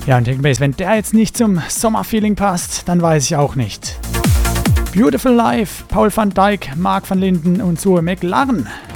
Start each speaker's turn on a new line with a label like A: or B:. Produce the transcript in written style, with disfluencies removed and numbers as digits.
A: Ja, und Techno Bass, wenn der jetzt nicht zum Sommerfeeling passt, dann weiß ich auch nicht. Beautiful Life, Paul van Dyk, Mark van Linden und Zoe McLaren.